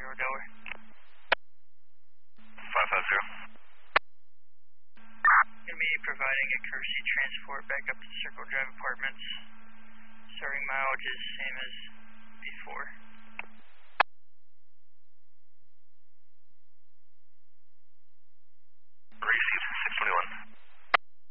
0 Delaware. 550. Going to be providing a courtesy transport back up to Circle Drive Apartments. Starting mileage is same as before.